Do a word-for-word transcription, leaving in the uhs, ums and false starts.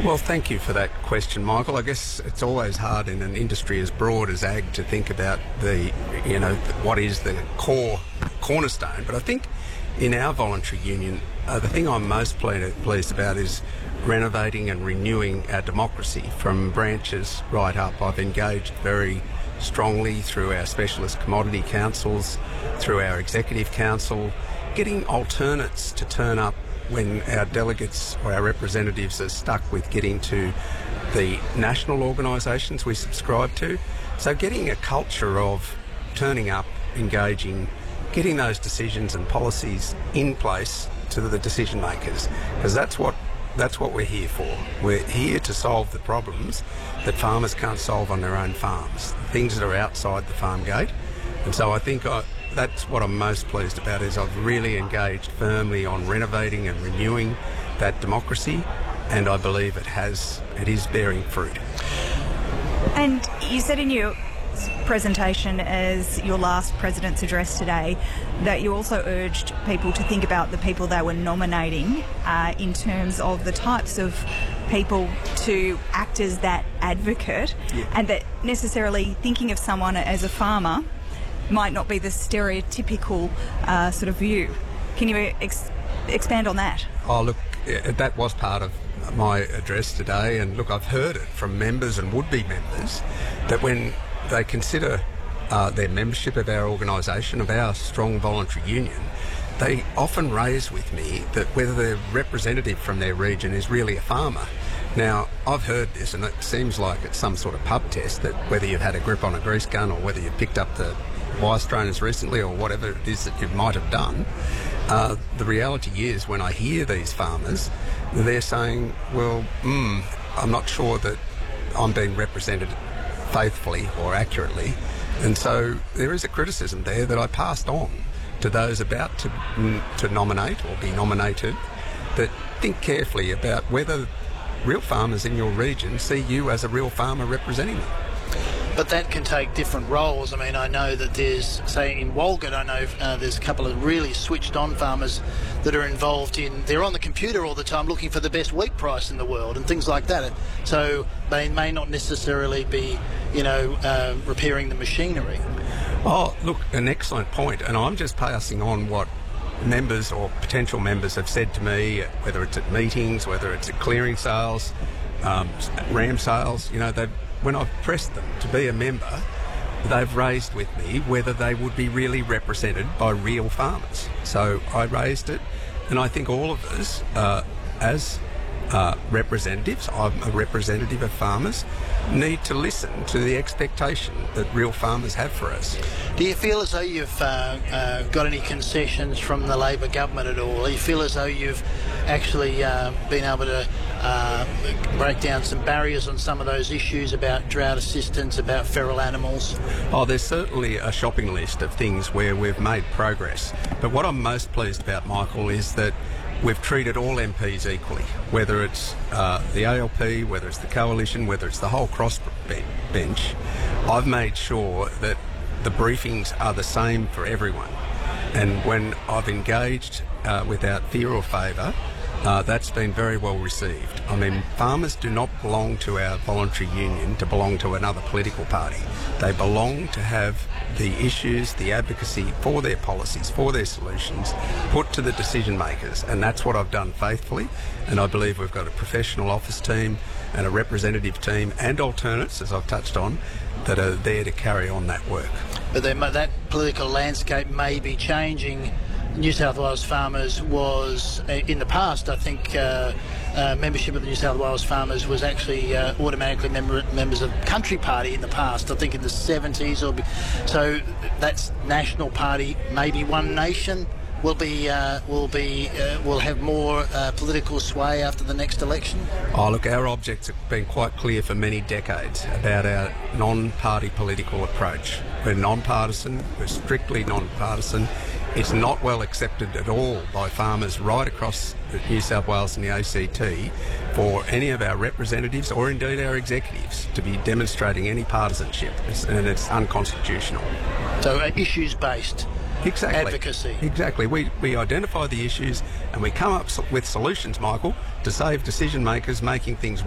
Well, thank you for that question, Michael. I guess it's always hard in an industry as broad as ag to think about the, you know, what is the core cornerstone. But I think in our voluntary union, uh, the thing I'm most ple- pleased about is renovating and renewing our democracy from branches right up. I've engaged very strongly through our specialist commodity councils, through our executive council, getting alternates to turn up when our delegates or our representatives are stuck with getting to the national organisations we subscribe to. So getting a culture of turning up, engaging, getting those decisions and policies in place to the decision makers, because that's what that's what we're here for. We're here to solve the problems that farmers can't solve on their own farms, things that are outside the farm gate. And so I think I, that's what I'm most pleased about, is I've really engaged firmly on renovating and renewing that democracy, and I believe it has, it is bearing fruit. And you said in your presentation as your last President's Address today that you also urged people to think about the people they were nominating uh, in terms of the types of people to act as that advocate, yeah. And that necessarily thinking of someone as a farmer might not be the stereotypical uh, sort of view. Can you ex- expand on that? Oh, look, that was part of my address today, and look, I've heard it from members and would-be members that when they consider uh, their membership of our organisation, of our strong voluntary union, they often raise with me that whether their representative from their region is really a farmer. Now, I've heard this, and it seems like it's some sort of pub test, that whether you've had a grip on a grease gun or whether you've picked up the Weisstrainers recently or whatever it is that you might have done, uh, the reality is when I hear these farmers, they're saying, well, mm, I'm not sure that I'm being represented faithfully or accurately. And so there is a criticism there that I passed on to those about to, to nominate or be nominated, that think carefully about whether real farmers in your region see you as a real farmer representing them. But that can take different roles. I mean, I know that there's, say, in Walgett, I know uh, there's a couple of really switched-on farmers that are involved in, they're on the computer all the time looking for the best wheat price in the world and things like that. So they may not necessarily be, you know, uh, repairing the machinery. Oh, look, an excellent point. And I'm just passing on what members or potential members have said to me, whether it's at meetings, whether it's at clearing sales, um, ram sales. You know, they've when I've pressed them to be a member, they've raised with me whether they would be really represented by real farmers. So I raised it, and I think all of us, uh, as uh, representatives, I'm a representative of farmers, need to listen to the expectation that real farmers have for us. Do you feel as though you've uh, uh, got any concessions from the Labor government at all? Do you feel as though you've actually uh, been able to uh, break down some barriers on some of those issues about drought assistance, about feral animals? Oh, there's certainly a shopping list of things where we've made progress. But what I'm most pleased about, Michael, is that we've treated all M Ps equally, whether it's uh, the A L P, whether it's the Coalition, whether it's the whole crossbench. I've made sure that the briefings are the same for everyone. And when I've engaged uh, without fear or favour, uh, that's been very well received. I mean, farmers do not belong to our voluntary union to belong to another political party. They belong to have the issues, the advocacy for their policies, for their solutions, put to the decision makers. And that's what I've done faithfully. And I believe we've got a professional office team and a representative team and alternates, as I've touched on, that are there to carry on that work. But then that political landscape may be changing. New South Wales Farmers was, in the past, I think, uh, uh, membership of the New South Wales Farmers was actually uh, automatically member, members of Country Party in the past, I think in the seventies. Or be, so that's National Party, maybe One Nation will be uh, will be uh, will have more uh, political sway after the next election. Oh, look, our objects have been quite clear for many decades about our non-party political approach. We're non-partisan, we're strictly non-partisan. It's not well accepted at all by farmers right across New South Wales and the A C T for any of our representatives or indeed our executives to be demonstrating any partisanship, and it's unconstitutional. So uh, issues-based exactly. advocacy. Exactly. We, we identify the issues and we come up with solutions, Michael, to save decision makers making things